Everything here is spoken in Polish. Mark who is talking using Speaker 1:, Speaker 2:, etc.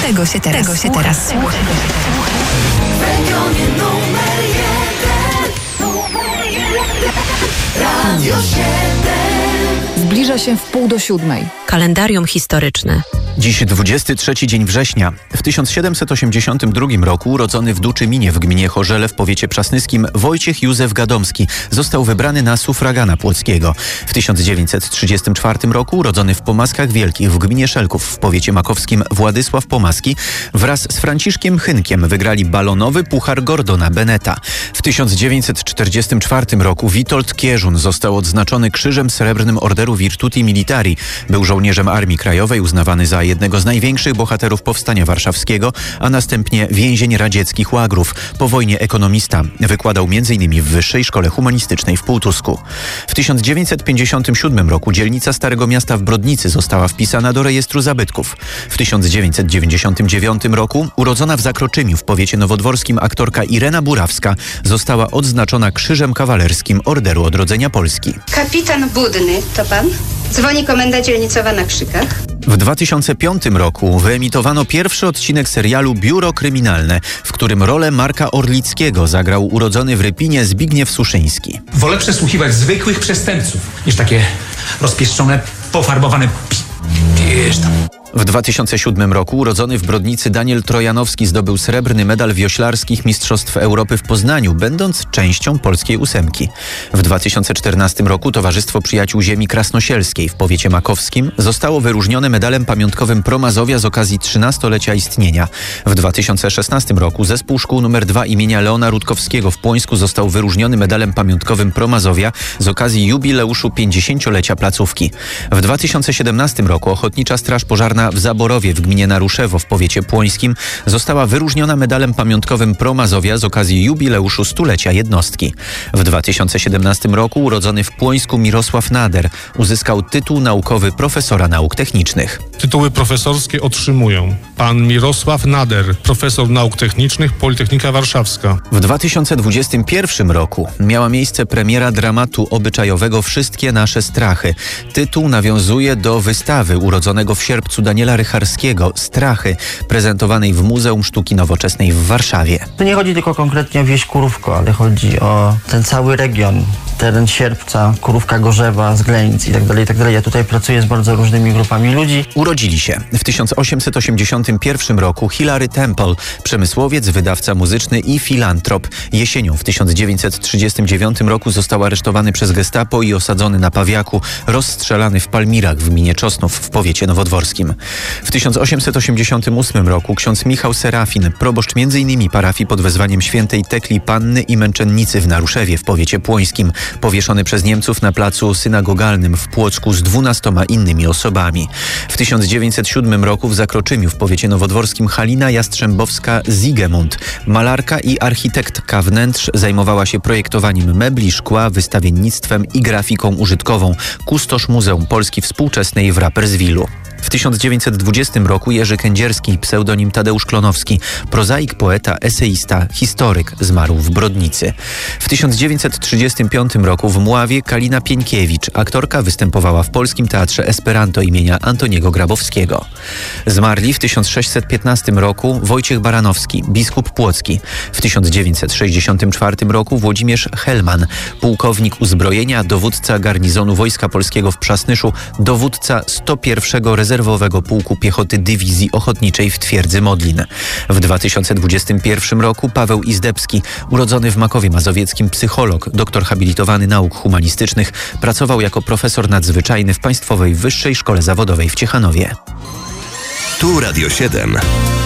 Speaker 1: Tego się teraz słucha.
Speaker 2: W regionie numer 1. Radio 7.
Speaker 1: Zbliża się 6:30.
Speaker 3: Kalendarium historyczne.
Speaker 4: Dziś 23 dzień września. W 1782 roku urodzony w Duczyminie w gminie Chorzele w powiecie przasnyskim Wojciech Józef Gadomski został wybrany na sufragana płockiego. W 1934 roku urodzony w Pomaskach Wielkich w gminie Szelków w powiecie makowskim Władysław Pomaski wraz z Franciszkiem Chynkiem wygrali balonowy Puchar Gordona Beneta. W 1944 roku Witold Kierzun został odznaczony Krzyżem Srebrnym Orderu Virtuti Militari. Był żołnierzem Armii Krajowej, uznawany za jednego z największych bohaterów Powstania Warszawskiego, a następnie więzień radzieckich łagrów. Po wojnie ekonomista. Wykładał m.in. w Wyższej Szkole Humanistycznej w Półtusku. W 1957 roku dzielnica Starego Miasta w Brodnicy została wpisana do rejestru zabytków. W 1999 roku urodzona w Zakroczymiu w powiecie nowodworskim aktorka Irena Burawska została odznaczona Krzyżem Kawalerskim Orderu Odrodzenia Polski.
Speaker 5: Kapitan Budny, to pan? Dzwoni komenda dzielnicowa na Krzykach.
Speaker 4: W 2005 roku wyemitowano pierwszy odcinek serialu Biuro Kryminalne, w którym rolę Marka Orlickiego zagrał urodzony w Rypinie Zbigniew Suszyński.
Speaker 6: Wolę przesłuchiwać zwykłych przestępców niż takie rozpieszczone, pofarbowane wiesz tam.
Speaker 4: W 2007 roku urodzony w Brodnicy Daniel Trojanowski zdobył srebrny medal wioślarskich Mistrzostw Europy w Poznaniu, będąc częścią polskiej ósemki. W 2014 roku Towarzystwo Przyjaciół Ziemi Krasnosielskiej w powiecie makowskim zostało wyróżnione medalem pamiątkowym Pro Mazowia z okazji 13-lecia istnienia. W 2016 roku Zespół Szkół nr 2 imienia Leona Rutkowskiego w Płońsku został wyróżniony medalem pamiątkowym Pro Mazowia z okazji jubileuszu 50-lecia placówki. W 2017 roku Ochotnicza Straż Pożarna w Zaborowie w gminie Naruszewo w powiecie płońskim została wyróżniona medalem pamiątkowym Pro Mazowia z okazji jubileuszu 100-lecia jednostki. W 2017 roku urodzony w Płońsku Mirosław Nader uzyskał tytuł naukowy profesora nauk technicznych.
Speaker 7: Tytuły profesorskie otrzymują pan Mirosław Nader, profesor nauk technicznych, Politechnika Warszawska.
Speaker 4: W 2021 roku miała miejsce premiera dramatu obyczajowego Wszystkie nasze strachy. Tytuł nawiązuje do wystawy urodzonego w sierpcu Daniela Rycharskiego Strachy, prezentowanej w Muzeum Sztuki Nowoczesnej w Warszawie.
Speaker 8: Tu nie chodzi tylko konkretnie o wieś Kurówko, ale chodzi o ten cały region, teren Sierpca, Kurówka, Gorzewa, Zglenic i tak dalej. Ja tutaj pracuję z bardzo różnymi grupami ludzi.
Speaker 4: Urodzili się w 1881 roku Hilary Temple, przemysłowiec, wydawca muzyczny i filantrop. Jesienią w 1939 roku został aresztowany przez gestapo i osadzony na Pawiaku, rozstrzelany w Palmirach w gminie Czosnów w powiecie nowodworskim. W 1888 roku ksiądz Michał Serafin, proboszcz m.in. parafii pod wezwaniem świętej Tekli Panny i Męczennicy w Naruszewie w powiecie płońskim, powieszony przez Niemców na placu synagogalnym w Płocku z 12 innymi osobami. W 1907 roku w Zakroczymiu w powiecie nowodworskim Halina Jastrzębowska-Zigemund, malarka i architektka wnętrz, zajmowała się projektowaniem mebli, szkła, wystawiennictwem i grafiką użytkową. Kustosz Muzeum Polski Współczesnej w Rapperswilu. W 1920 roku Jerzy Kędzierski, pseudonim Tadeusz Klonowski, prozaik, poeta, eseista, historyk, zmarł w Brodnicy. W 1935 roku w Mławie Kalina Pieńkiewicz, aktorka, występowała w Polskim Teatrze Esperanto imienia Antoniego Grabowskiego. Zmarli w 1615 roku Wojciech Baranowski, biskup płocki. W 1964 roku Włodzimierz Helman, pułkownik uzbrojenia, dowódca garnizonu Wojska Polskiego w Przasnyszu, dowódca 101 Rezerwowego Pułku Piechoty Dywizji Ochotniczej w Twierdzy Modlin. W 2021 roku Paweł Izdebski, urodzony w Makowie Mazowieckim psycholog, doktor habilitowany nauk humanistycznych, pracował jako profesor nadzwyczajny w Państwowej Wyższej Szkole Zawodowej w Ciechanowie.
Speaker 9: Tu Radio 7.